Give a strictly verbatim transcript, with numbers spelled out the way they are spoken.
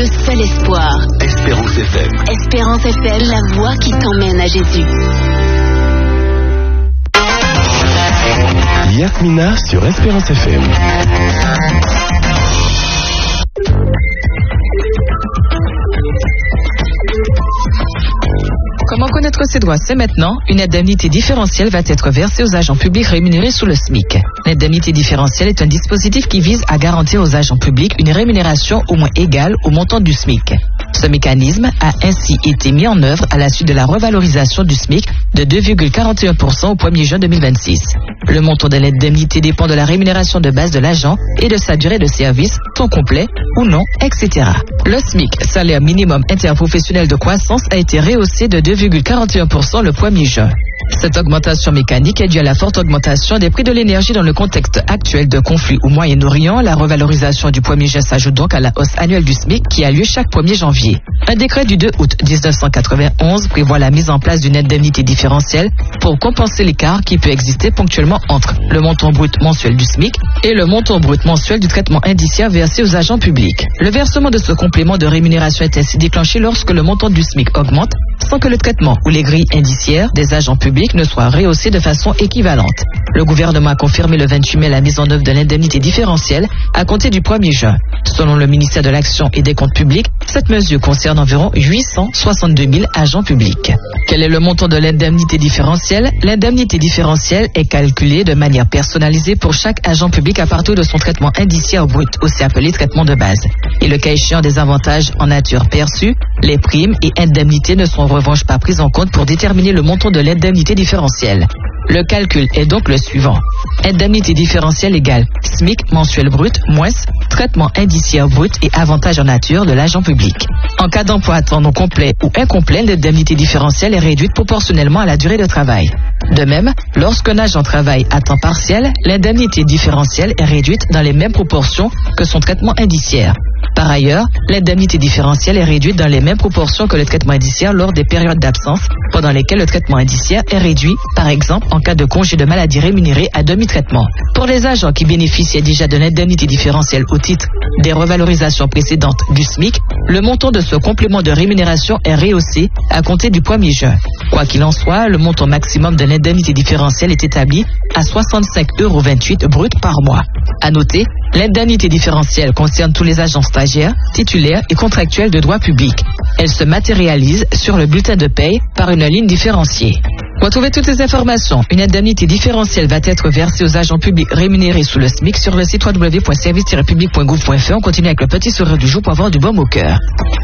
seul espoir. Espérance F M. Espérance F M, la voix qui t'emmène à Jésus. Yasmina sur Espérance F M. Comment connaître ses droits? C'est maintenant. Une indemnité différentielle va être versée aux agents publics rémunérés sous le SMIC. L'indemnité différentielle est un dispositif qui vise à garantir aux agents publics une rémunération au moins égale au montant du SMIC. Ce mécanisme a ainsi été mis en œuvre à la suite de la revalorisation du SMIC de deux virgule quarante et un pour cent au premier juin deux mille vingt-six. Le montant de l'indemnité dépend de la rémunération de base de l'agent et de sa durée de service, temps complet ou non, et cetera. Le SMIC, salaire minimum interprofessionnel de croissance, a été rehaussé de deux virgule quarante et un pour cent le premier juin. Cette augmentation mécanique est due à la forte augmentation des prix de l'énergie dans le contexte actuel de conflit au Moyen-Orient. La revalorisation du premier juin s'ajoute donc à la hausse annuelle du SMIC qui a lieu chaque premier janvier. Un décret du deux août dix-neuf cent quatre-vingt-onze prévoit la mise en place d'une indemnité différentielle pour compenser l'écart qui peut exister ponctuellement entre le montant brut mensuel du SMIC et le montant brut mensuel du traitement indiciaire versé aux agents publics. Le versement de ce complément de rémunération est ainsi déclenché lorsque le montant du SMIC augmente sans que le traitement ou les grilles indiciaires des agents publics ne soient rehaussés de façon équivalente. Le gouvernement a confirmé le vingt-huit mai la mise en œuvre de l'indemnité différentielle à compter du premier juin. Selon le ministère de l'Action et des Comptes publics, cette mesure concerne environ huit cent soixante-deux mille agents publics. Quel est le montant de l'indemnité différentielle? L'indemnité différentielle est calculée de manière personnalisée pour chaque agent public à partir de son traitement indiciaire brut, aussi appelé traitement de base. Et le cas échéant des avantages en nature perçus, les primes et indemnités ne sont en revanche pas prises en compte pour déterminer le montant de l'indemnité différentielle. Le calcul est donc le suivant. Indemnité différentielle égale SMIC mensuel brut moins traitement indiciaire brut et avantage en nature de l'agent public. En cas d'emploi à temps non complet ou incomplet, l'indemnité différentielle est réduite proportionnellement à la durée de travail. De même, lorsqu'un agent travaille à temps partiel, l'indemnité différentielle est réduite dans les mêmes proportions que son traitement indiciaire. Par ailleurs, l'indemnité différentielle est réduite dans les mêmes proportions que le traitement indiciaire lors des périodes d'absence pendant lesquelles le traitement indiciaire est réduit, par exemple en cas de congé de maladie rémunéré à demi-traitement. Pour les agents qui bénéficiaient déjà de l'indemnité différentielle au titre des revalorisations précédentes du SMIC, le montant de ce complément de rémunération est rehaussé à compter du premier juin. Quoi qu'il en soit, le montant maximum de l'indemnité différentielle est établi à soixante-cinq euros vingt-huit brut par mois. À noter, l'indemnité différentielle concerne tous les agents stagiaires, titulaires et contractuels de droit public. Elle se matérialise sur le bulletin de paye par une ligne différenciée. Retrouvez toutes les informations. Une indemnité différentielle va être versée aux agents publics rémunérés sous le SMIC sur le site w w w point service tiret public point gouv point f r. On continue avec le petit sourire du jour pour avoir du baume au cœur.